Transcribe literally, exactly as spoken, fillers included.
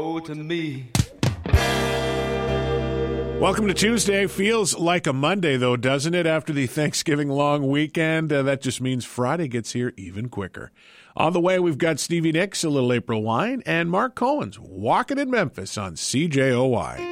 to me. Welcome to Tuesday. Feels like a Monday, though, doesn't it? After the Thanksgiving long weekend, uh, that just means Friday gets here even quicker. On the way, we've got Stevie Nicks, A Little April Wine, and Mark Cohen's Walking in Memphis on C J O Y.